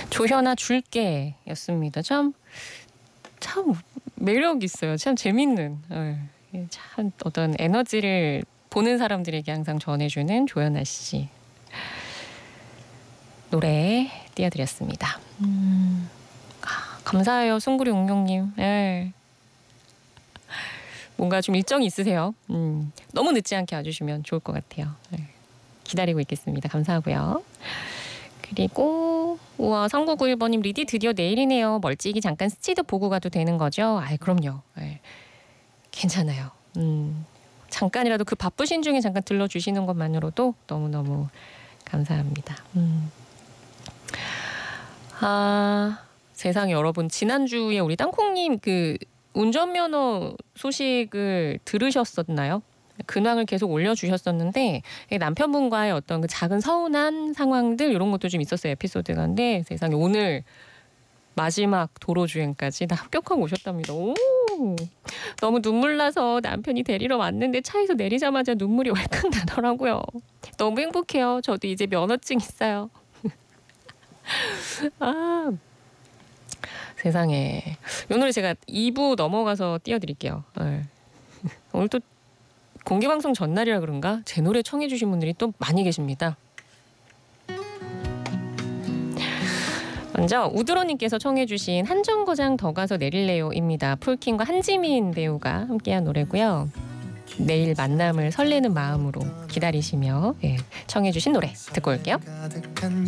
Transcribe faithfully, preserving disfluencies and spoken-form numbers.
조현아 줄게 였습니다. 참, 참 매력 있어요. 참 재밌는. 예, 참 어떤 에너지를 보는 사람들에게 항상 전해주는 조현아 씨. 노래 띄워드렸습니다. 음, 아, 감사해요. 숭구리웅룡님. 예. 뭔가 좀 일정이 있으세요. 음, 너무 늦지 않게 와주시면 좋을 것 같아요. 예. 기다리고 있겠습니다. 감사하고요. 그리고 우와 삼구구일 번님 리디 드디어 내일이네요. 멀찍이 잠깐 스치듯 보고 가도 되는 거죠? 아이 그럼요. 네. 괜찮아요. 음, 잠깐이라도 그 바쁘신 중에 잠깐 들러주시는 것만으로도 너무너무 감사합니다. 음. 아 세상에 여러분 지난주에 우리 땅콩님 그 운전면허 소식을 들으셨었나요? 근황을 계속 올려주셨었는데 남편분과의 어떤 그 작은 서운한 상황들 이런 것도 좀 있었어요. 에피소드가. 근데 세상에 오늘 마지막 도로 주행까지 다 합격하고 오셨답니다. 오, 너무 눈물 나서 남편이 데리러 왔는데 차에서 내리자마자 눈물이 왈칵 나더라고요. 너무 행복해요. 저도 이제 면허증 있어요. 아 세상에. 이 노래 제가 이 부 넘어가서 띄워드릴게요. 네. 오늘 또 공개방송 전날이라 그런가 제 노래 청해 주신 분들이 또 많이 계십니다. 먼저 우드로님께서 청해 주신 한 정거장 더 가서 내릴래요입니다. 풀킴과 한지민 배우가 함께한 노래고요. 내일 만남을 설레는 마음으로 기다리시며 예, 청해 주신 노래 듣고 올게요.